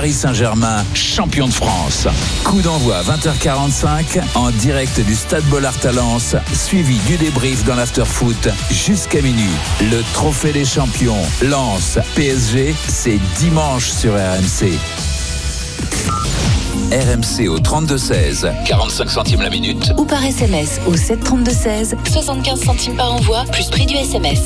Paris Saint-Germain, champion de France. Coup d'envoi 20h45 en direct du Stade Bollaert-Talence, suivi du débrief dans l'after-foot jusqu'à minuit. Le trophée des champions, Lens, PSG, c'est dimanche sur RMC. RMC au 32-16, 45 centimes la minute. Ou par SMS au 732-16, 75 centimes par envoi, plus prix du SMS.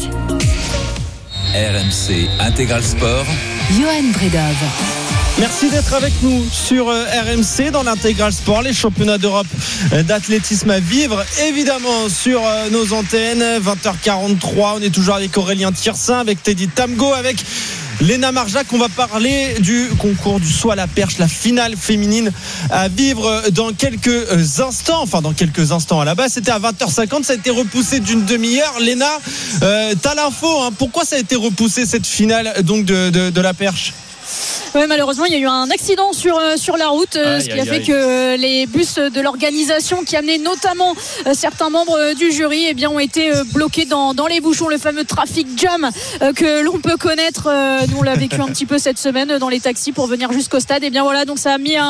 RMC Intégral Sport, Johan Bredov. Merci d'être avec nous sur RMC dans l'Intégral Sport, les championnats d'Europe d'athlétisme à vivre évidemment sur nos antennes. 20h43, on est toujours avec Aurélien Thirsin, avec Teddy Tamgo, avec Léna Marjac. On va parler du concours du saut à la perche, la finale féminine à vivre dans quelques instants. Enfin, dans quelques instants. À la base, c'était à 20h50. Ça a été repoussé d'une demi-heure. Léna, t'as l'info, hein. Pourquoi ça a été repoussé cette finale donc de la perche? Oui, malheureusement, il y a eu un accident sur la route, ce qui a fait que les bus de l'organisation qui amenaient notamment certains membres du jury ont été bloqués dans les bouchons, le fameux trafic jam que l'on peut connaître. Nous, on l'a vécu un petit peu cette semaine dans les taxis pour venir jusqu'au stade. Et bien voilà, donc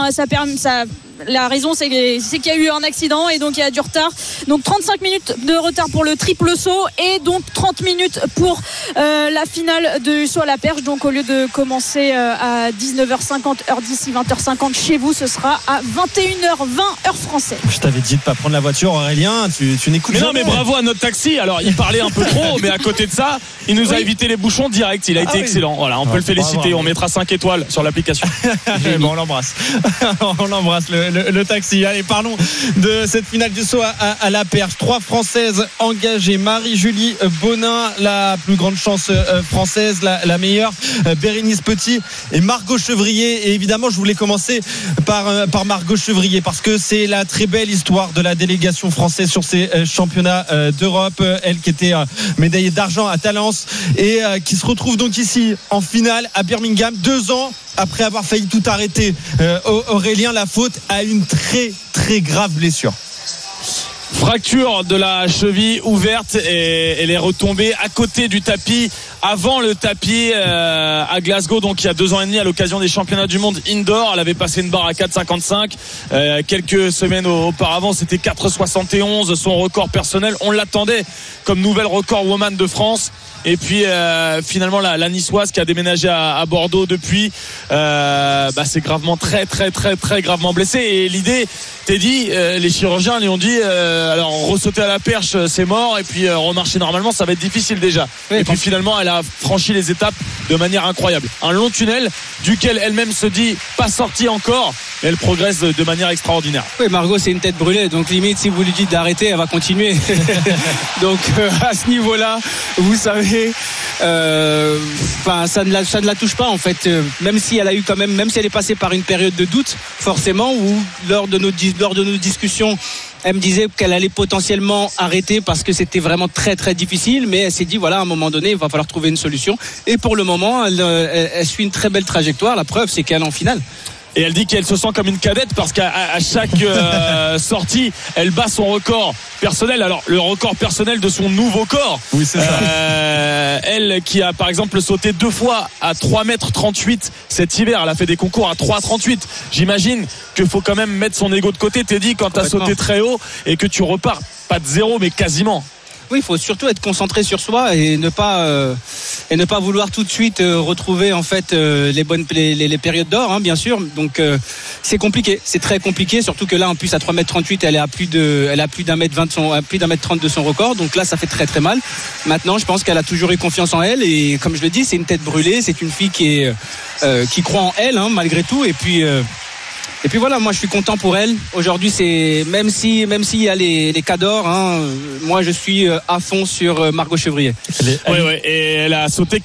la raison, c'est qu'il y a eu un accident et donc il y a du retard. Donc 35 minutes de retard pour le triple saut et donc 30 minutes pour la finale du saut à la perche. Donc au lieu de commencer à 19h50 heure d'ici, 20h50 chez vous, ce sera à 21h20 heure française. Je t'avais dit de pas prendre la voiture, Aurélien. Tu n'écoutes jamais. Non, mais bravo à notre taxi. Alors il parlait un peu trop, mais à côté de ça, il nous a évité les bouchons direct. Il a été excellent. Voilà, on peut le féliciter. On mettra 5 étoiles sur l'application. Bon, on l'embrasse. On l'embrasse le taxi. Allez, parlons de cette finale du saut à la perche. 3 Françaises engagées. Marie-Julie Bonin, la plus grande chance française, la meilleure. Bérénice Petit et Margot Chevrier. Et évidemment, je voulais commencer par Margot Chevrier parce que c'est la très belle histoire de la délégation française sur ces championnats d'Europe. Elle qui était médaillée d'argent à Talence et qui se retrouve donc ici en finale à Birmingham 2 ans après avoir failli tout arrêter. Aurélien, la faute à une très très grave blessure. Fracture de la cheville ouverte et elle est retombée à côté du tapis, avant le tapis à Glasgow, donc il y a 2 ans et demi à l'occasion des championnats du monde indoor. Elle avait passé une barre à 4,55 quelques semaines auparavant, c'était 4,71 son record personnel. On l'attendait comme nouvelle record woman de France. Et puis finalement la niçoise qui a déménagé à Bordeaux depuis c'est gravement très gravement blessée. Et l'idée, t'es dit, les chirurgiens lui ont dit alors ressauter à la perche c'est mort, et puis remarcher normalement ça va être difficile déjà. Oui, et puis finalement elle a franchi les étapes de manière incroyable, un long tunnel duquel elle-même se dit pas sortie encore, mais elle progresse de manière extraordinaire. Oui, Margot c'est une tête brûlée, donc limite si vous lui dites d'arrêter elle va continuer. Donc à ce niveau là vous savez ça ne la touche pas en fait, même si elle a eu quand même si elle est passée par une période de doute forcément, où lors de nos discussions elle me disait qu'elle allait potentiellement arrêter parce que c'était vraiment très très difficile, mais elle s'est dit voilà, à un moment donné il va falloir trouver une solution, et pour le moment elle suit une très belle trajectoire. La preuve c'est qu'elle est en finale. Et elle dit qu'elle se sent comme une cadette parce qu'à chaque sortie, elle bat son record personnel. Alors, le record personnel de son nouveau corps. Oui, c'est ça. Elle qui a, par exemple, sauté 2 fois à 3,38 m cet hiver. Elle a fait des concours à 3,38. J'imagine qu'il faut quand même mettre son ego de côté. T'es dit, quand t'as sauté très haut et que tu repars, pas de zéro, mais quasiment. Oui, il faut surtout être concentré sur soi et ne pas vouloir tout de suite retrouver en fait les périodes d'or, hein, bien sûr. Donc c'est compliqué, c'est très compliqué, surtout que là en plus à 3,38 m elle a plus d'1,30 de son record. Donc là ça fait très très mal. Maintenant, je pense qu'elle a toujours eu confiance en elle, et comme je le dis, c'est une tête brûlée, c'est une fille qui croit en elle, hein, malgré tout. Et puis voilà, moi je suis content pour elle. Aujourd'hui, c'est même s'il y a les cas d'or, hein, moi je suis à fond sur Margot Chevrier. Oui, et elle a sauté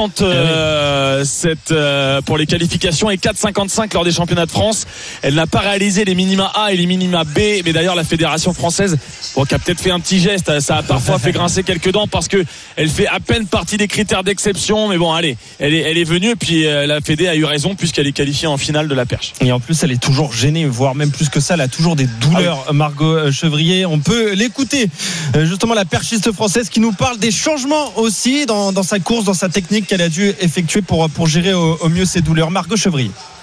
4,57 pour les qualifications et 4,55 lors des championnats de France. Elle n'a pas réalisé les minima A et les minima B, mais d'ailleurs la fédération française qui a peut-être fait un petit geste, ça a parfois fait grincer quelques dents parce que elle fait à peine partie des critères d'exception, mais bon allez, elle est venue, et puis la fédé a eu raison puisqu'elle est qualifiée en finale de la perche. Et en plus elle est toujours gênée, voire même plus que ça, elle a toujours des douleurs. Margot Chevrier, on peut l'écouter, justement la perchiste française qui nous parle des changements aussi dans sa course, dans sa technique qu'elle a dû effectuer pour gérer au mieux ses douleurs. Margot Chevrier.